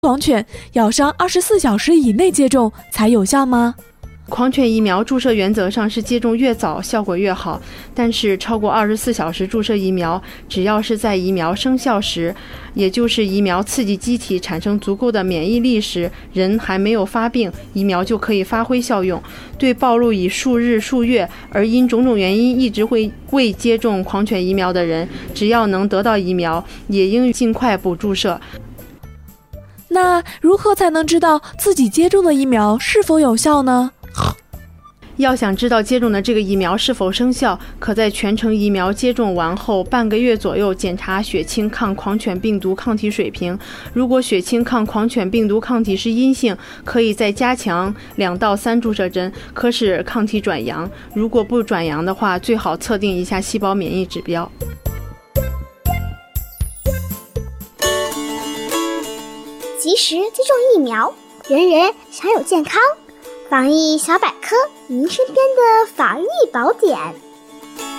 狂犬咬伤24小时以内接种才有效吗？ 狂犬疫苗注射原则上是接种越早效果越好，但是超过24小时注射疫苗，只要是在疫苗生效时，也就是疫苗刺激机体产生足够的免疫力时，人还没有发病，疫苗就可以发挥效用。对暴露已数日数月而因种种原因一直未接种狂犬疫苗的人，只要能得到疫苗，也应尽快补注射。 那如何才能知道自己接种的疫苗是否有效呢？ 要想知道接种的这个疫苗是否生效，可在全程疫苗接种完后半个月左右检查血清抗狂犬病毒抗体水平。如果血清抗狂犬病毒抗体是阴性，可以再加强2到3注射针，可使抗体转阳。如果不转阳的话，最好测定一下细胞免疫指标。 及时接种疫苗，人人享有健康。防疫小百科，您身边的防疫宝典。